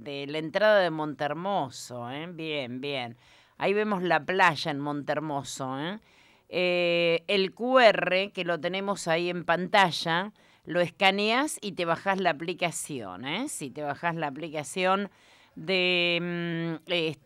de la entrada de Montehermoso, ¿eh? Bien, bien. Ahí vemos la playa en Montehermoso, ¿eh? El QR, que lo tenemos ahí en pantalla, lo escaneas y te bajás la aplicación, ¿eh? Si te bajás la aplicación de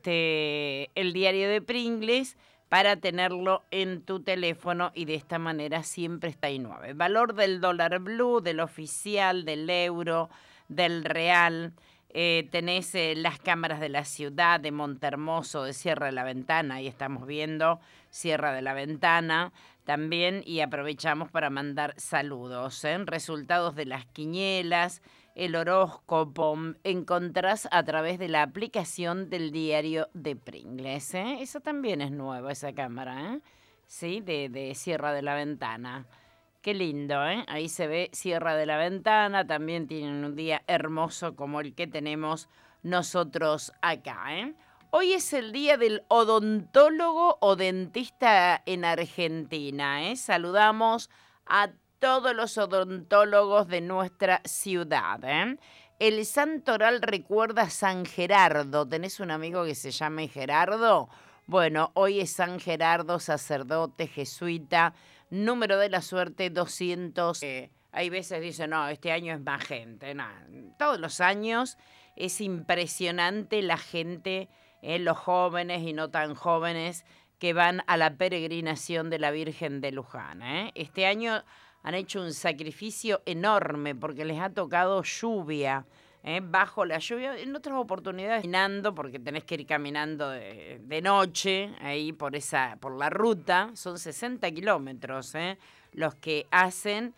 el diario de Pringles para tenerlo en tu teléfono y de esta manera siempre está ahí 9. Valor del dólar blue, del oficial, del euro, del real. Tenés las cámaras de la ciudad, de Montehermoso, de Sierra de la Ventana, ahí estamos viendo Sierra de la Ventana también, y aprovechamos para mandar saludos, ¿eh? Resultados de las quinielas, el horóscopo, encontrás a través de la aplicación del diario de Pringles, ¿eh? Esa también es nueva, esa cámara, ¿eh? Sí, de Sierra de la Ventana. Qué lindo, ¿eh? Ahí se ve Sierra de la Ventana, también tienen un día hermoso como el que tenemos nosotros acá, ¿eh? Hoy es el día del odontólogo o dentista en Argentina, ¿eh? Saludamos a todos los odontólogos de nuestra ciudad, ¿eh? El santoral recuerda a San Gerardo. ¿Tenés un amigo que se llame Gerardo? Bueno, hoy es San Gerardo, sacerdote, jesuita, número de la suerte 200. Hay veces dicen, no, este año es más gente. No, todos los años es impresionante la gente, los jóvenes y no tan jóvenes, que van a la peregrinación de la Virgen de Luján, ¿eh? Este año han hecho un sacrificio enorme porque les ha tocado lluvia, bajo la lluvia. En otras oportunidades caminando, porque tenés que ir caminando de noche ahí por la ruta. Son 60 kilómetros los que hacen,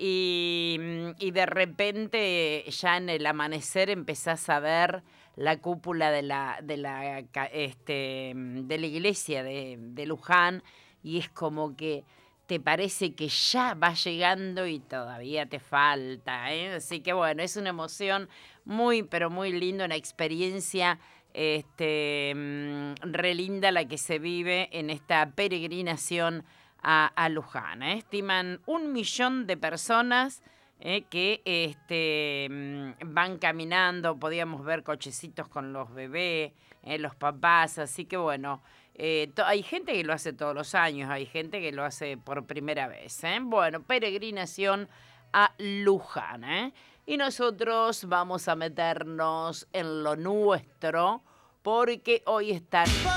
y de repente ya en el amanecer empezás a ver la cúpula de la iglesia de Luján, y es como que te parece que ya va llegando y todavía te falta, ¿eh? Así que bueno, es una emoción muy, pero muy linda, una experiencia re linda la que se vive en esta peregrinación a Luján, ¿eh? Estiman 1 millón de personas que van caminando. Podíamos ver cochecitos con los bebés, los papás, así que bueno, hay gente que lo hace todos los años, hay gente que lo hace por primera vez, ¿eh? Bueno, peregrinación a Luján, ¿eh? Y nosotros vamos a meternos en lo nuestro, porque hoy está